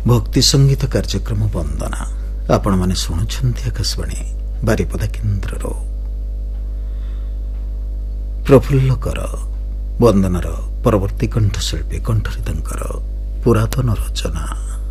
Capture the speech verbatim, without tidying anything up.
भक्ति संगीत कार्यक्रम वंदना आपण माने शुणुछंती आकाशवाणी बारिपदा केन्द्र प्रफुल्ल कर वंदनार परवर्ती कंठशिल्पी कंठरितंकर पुरातन रचना।